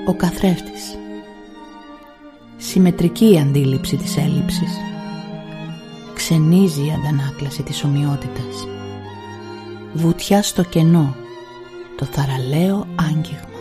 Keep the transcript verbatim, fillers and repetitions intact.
ο καθρέφτης. Συμμετρική η αντίληψη της έλλειψης. Ξενίζει η αντανάκλαση της ομοιότητας. Βουτιά στο κενό, το θαραλέο άγγιγμα.